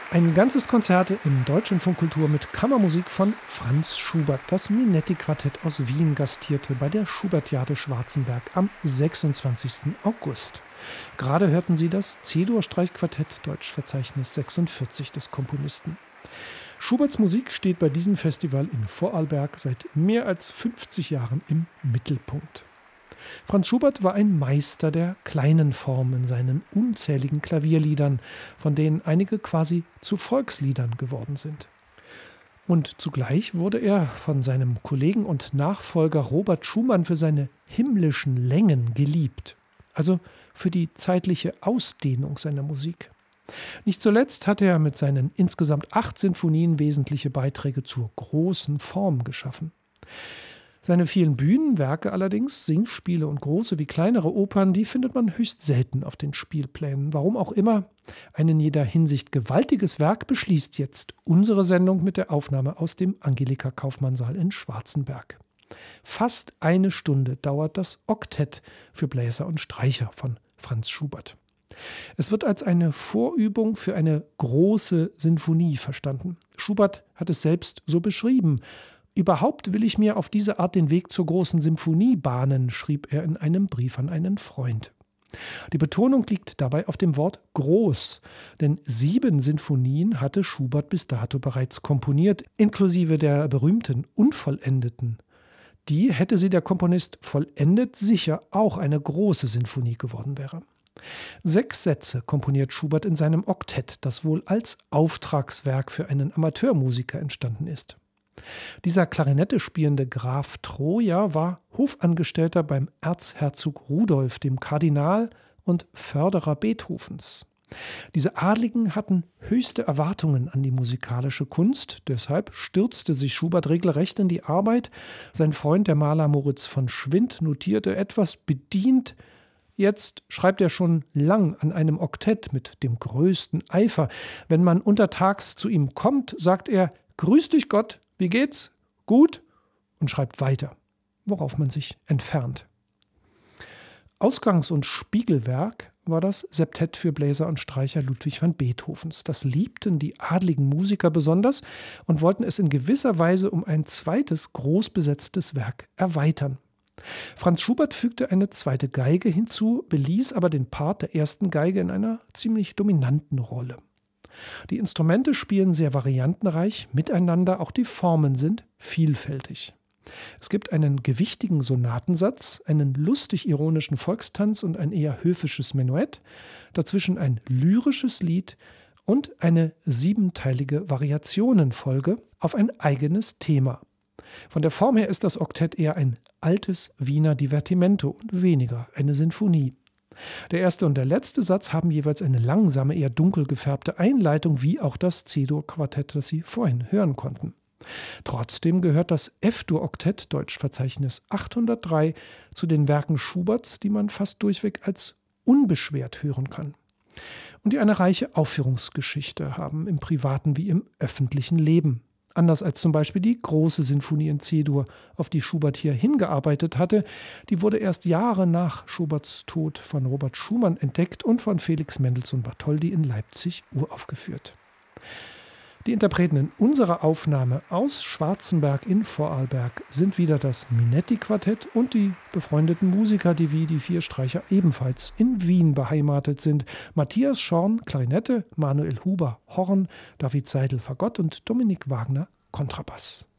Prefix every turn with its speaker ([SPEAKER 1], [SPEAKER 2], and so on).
[SPEAKER 1] Ein ganzes Konzert im Deutschlandfunk Kultur mit Kammermusik von Franz Schubert. Das Minetti-Quartett aus Wien gastierte bei der Schubertiade Schwarzenberg am 26. August. Gerade hörten Sie das C-Dur-Streichquartett, Deutschverzeichnis 46 des Komponisten. Schuberts Musik steht bei diesem Festival in Vorarlberg seit mehr als 50 Jahren im Mittelpunkt. Franz Schubert war ein Meister der kleinen Form in seinen unzähligen Klavierliedern, von denen einige quasi zu Volksliedern geworden sind. Und zugleich wurde er von seinem Kollegen und Nachfolger Robert Schumann für seine himmlischen Längen geliebt, also für die zeitliche Ausdehnung seiner Musik. Nicht zuletzt hat er mit seinen insgesamt 8 Sinfonien wesentliche Beiträge zur großen Form geschaffen. Seine vielen Bühnenwerke allerdings, Singspiele und große wie kleinere Opern, die findet man höchst selten auf den Spielplänen. Warum auch immer, ein in jeder Hinsicht gewaltiges Werk beschließt jetzt unsere Sendung mit der Aufnahme aus dem Angelika-Kaufmann-Saal in Schwarzenberg. Fast 1 Stunde dauert das Oktett für Bläser und Streicher von Franz Schubert. Es wird als eine Vorübung für eine große Sinfonie verstanden. Schubert hat es selbst so beschrieben. Überhaupt will ich mir auf diese Art den Weg zur großen Symphonie bahnen, schrieb er in einem Brief an einen Freund. Die Betonung liegt dabei auf dem Wort groß, denn 7 Sinfonien hatte Schubert bis dato bereits komponiert, inklusive der berühmten Unvollendeten. Die, hätte sie der Komponist vollendet, sicher auch eine große Sinfonie geworden wäre. 6 Sätze komponiert Schubert in seinem Oktett, das wohl als Auftragswerk für einen Amateurmusiker entstanden ist. Dieser Klarinette spielende Graf Troja war Hofangestellter beim Erzherzog Rudolf, dem Kardinal und Förderer Beethovens. Diese Adligen hatten höchste Erwartungen an die musikalische Kunst, deshalb stürzte sich Schubert regelrecht in die Arbeit. Sein Freund, der Maler Moritz von Schwind, notierte etwas bedient: Jetzt schreibt er schon lang an einem Oktett mit dem größten Eifer. Wenn man untertags zu ihm kommt, sagt er: Grüß dich Gott, wie geht's? Gut? Und schreibt weiter, worauf man sich entfernt. Ausgangs- und Spiegelwerk war das Septett für Bläser und Streicher Ludwig van Beethovens. Das liebten die adligen Musiker besonders und wollten es in gewisser Weise um ein zweites, groß besetztes Werk erweitern. Franz Schubert fügte eine zweite Geige hinzu, beließ aber den Part der ersten Geige in einer ziemlich dominanten Rolle. Die Instrumente spielen sehr variantenreich miteinander, auch die Formen sind vielfältig. Es gibt einen gewichtigen Sonatensatz, einen lustig-ironischen Volkstanz und ein eher höfisches Menuett, dazwischen ein lyrisches Lied und eine 7-teilige Variationenfolge auf ein eigenes Thema. Von der Form her ist das Oktett eher ein altes Wiener Divertimento und weniger eine Sinfonie. Der erste und der letzte Satz haben jeweils eine langsame, eher dunkel gefärbte Einleitung, wie auch das C-Dur-Quartett, das Sie vorhin hören konnten. Trotzdem gehört das F-Dur-Oktett, Deutschverzeichnis 803, zu den Werken Schuberts, die man fast durchweg als unbeschwert hören kann. Und die eine reiche Aufführungsgeschichte haben, im privaten wie im öffentlichen Leben. Anders als zum Beispiel die große Sinfonie in C-Dur, auf die Schubert hier hingearbeitet hatte. Die wurde erst Jahre nach Schuberts Tod von Robert Schumann entdeckt und von Felix Mendelssohn Bartholdy in Leipzig uraufgeführt. Die Interpreten in unserer Aufnahme aus Schwarzenberg in Vorarlberg sind wieder das Minetti-Quartett und die befreundeten Musiker, die wie die 4 Streicher ebenfalls in Wien beheimatet sind. Matthias Schorn, Klarinette, Manuel Huber, Horn, David Seidel, Fagott und Dominik Wagner, Kontrabass.